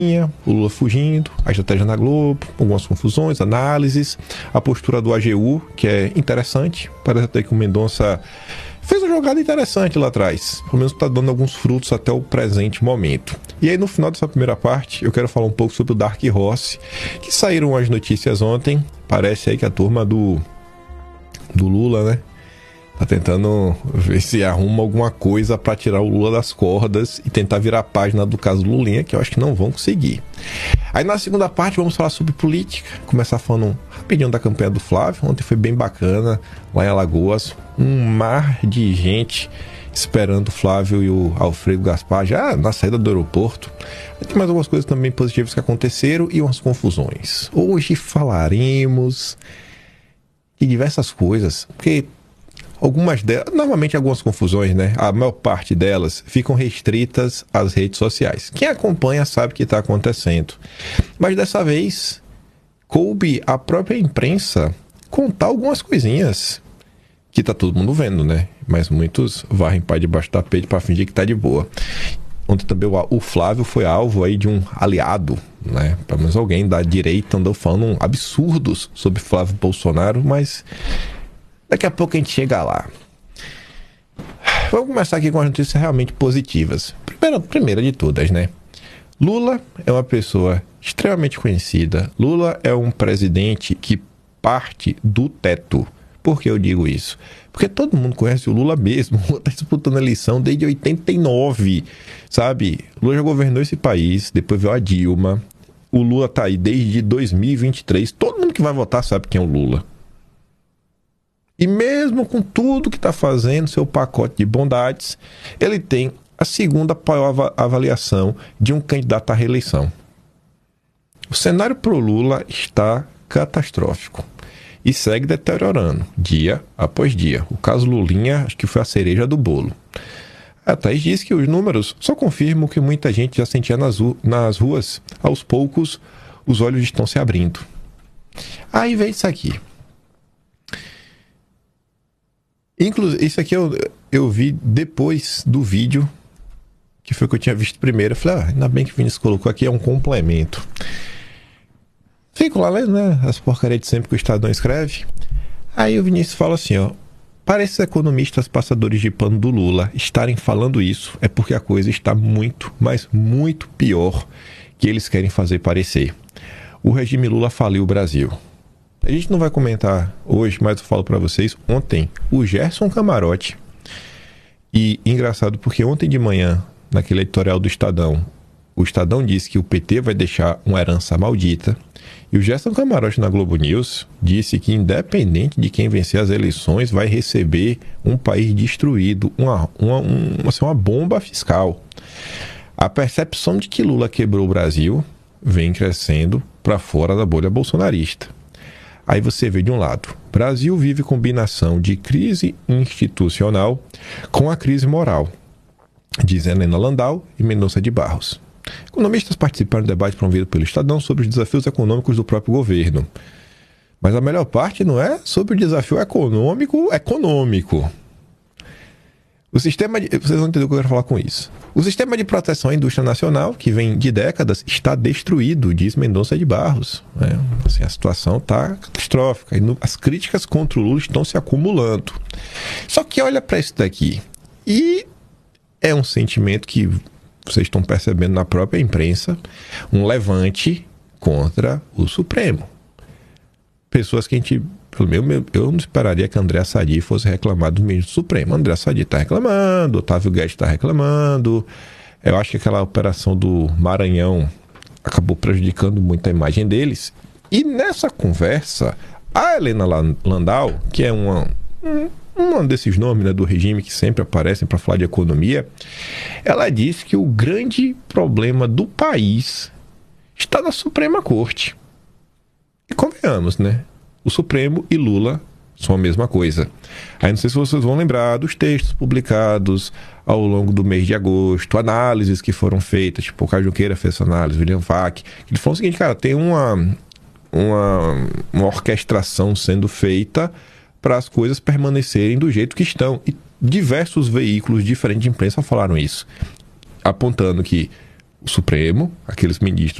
o Lula fugindo, a estratégia na Globo, algumas confusões, análises, a postura do AGU, que é interessante. Parece até que o Mendonça fez uma jogada interessante lá atrás. Pelo menos está dando alguns frutos até o presente momento. E aí, no final dessa primeira parte, eu quero falar um pouco sobre o Dark Horse, que saíram as notícias ontem. Parece aí que a turma do Lula, né, tá tentando ver se arruma alguma coisa para tirar o Lula das cordas e tentar virar a página do caso Lulinha, que eu acho que não vão conseguir. Aí na segunda parte vamos falar sobre política, começar falando rapidinho da campanha do Flávio. Ontem foi bem bacana, lá em Alagoas, um mar de gente esperando o Flávio e o Alfredo Gaspar já na saída do aeroporto. Aí tem mais algumas coisas também positivas que aconteceram e umas confusões. Hoje falaremos de diversas coisas, porque algumas delas, normalmente algumas confusões, né? A maior parte delas ficam restritas às redes sociais. Quem acompanha sabe o que está acontecendo. Mas dessa vez, coube à própria imprensa contar algumas coisinhas que tá todo mundo vendo, né? Mas muitos varrem para debaixo do tapete para fingir que tá de boa. Ontem também o Flávio foi alvo aí de um aliado, né? Pelo menos alguém da direita andou falando absurdos sobre Flávio Bolsonaro, mas daqui a pouco a gente chega lá. Vamos começar aqui com as notícias realmente positivas. Primeira de todas, né? Lula é uma pessoa extremamente conhecida. Lula é um presidente que parte do teto. Por que eu digo isso? Porque todo mundo conhece o Lula mesmo. O Lula está disputando a eleição desde 89, sabe? O Lula já governou esse país, depois veio a Dilma. O Lula tá aí desde 2023. Todo mundo que vai votar sabe quem é o Lula. E mesmo com tudo que está fazendo, seu pacote de bondades, ele tem a segunda maior avaliação de um candidato à reeleição. O cenário pro Lula está catastrófico e segue deteriorando dia após dia. O caso Lulinha, acho que foi a cereja do bolo. A Thaís diz que os números só confirmam o que muita gente já sentia nas ruas. Aos poucos, os olhos estão se abrindo. Aí vem isso aqui. Inclusive, isso aqui eu vi depois do vídeo, que foi o que eu tinha visto primeiro. Eu falei, ainda bem que o Vinícius colocou aqui, é um complemento. Fico lá lendo, né, as porcarias de sempre que o Estadão escreve. Aí o Vinícius fala assim, ó, para esses economistas passadores de pano do Lula estarem falando isso, é porque a coisa está muito, mas muito pior que eles querem fazer parecer. O regime Lula faliu o Brasil. A gente não vai comentar hoje, mas eu falo para vocês, ontem o Gerson Camarote, e engraçado porque ontem de manhã, naquele editorial do Estadão, o Estadão disse que o PT vai deixar uma herança maldita, e o Gerson Camarote na Globo News disse que independente de quem vencer as eleições, vai receber um país destruído, uma bomba fiscal. A percepção de que Lula quebrou o Brasil vem crescendo para fora da bolha bolsonarista. Aí você vê de um lado, Brasil vive combinação de crise institucional com a crise moral, diz Helena Landau e Mendonça de Barros. Economistas participaram do debate promovido pelo Estadão sobre os desafios econômicos do próprio governo. Mas a melhor parte não é sobre o desafio econômico. O sistema vocês vão entender o que eu quero falar com isso. O sistema de proteção à indústria nacional, que vem de décadas, está destruído, diz Mendonça de Barros. Assim, a situação está catastrófica. E as críticas contra o Lula estão se acumulando. Só que olha para isso daqui. E é um sentimento que vocês estão percebendo na própria imprensa, um levante contra o Supremo. Pessoas que a gente... Eu não esperaria que André Sadi fosse reclamar do ministro Supremo. André Sadi está reclamando, Otávio Guedes está reclamando. Eu acho que aquela operação do Maranhão acabou prejudicando muito a imagem deles. E nessa conversa, a Helena Landau, que é um desses nomes, né, do regime que sempre aparecem para falar de economia, ela disse que o grande problema do país está na Suprema Corte. E convenhamos, né? O Supremo e Lula são a mesma coisa. Aí não sei se vocês vão lembrar dos textos publicados ao longo do mês de agosto, análises que foram feitas, tipo o Caio Junqueira fez essa análise, William Vac, ele falou o seguinte, cara, tem uma orquestração sendo feita para as coisas permanecerem do jeito que estão. E diversos veículos diferentes de imprensa falaram isso, apontando que o Supremo, aqueles ministros